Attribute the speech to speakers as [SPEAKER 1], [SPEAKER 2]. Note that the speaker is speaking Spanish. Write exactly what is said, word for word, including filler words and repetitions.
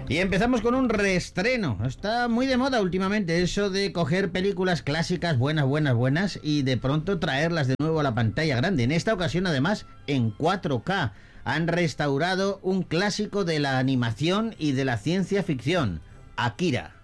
[SPEAKER 1] Y empezamos con un reestreno. Está muy de moda últimamente eso de coger películas clásicas buenas, buenas, buenas y de pronto traerlas de nuevo a la pantalla grande. En esta ocasión, además, en cuatro K. Han restaurado un clásico de la animación y de la ciencia ficción, Akira.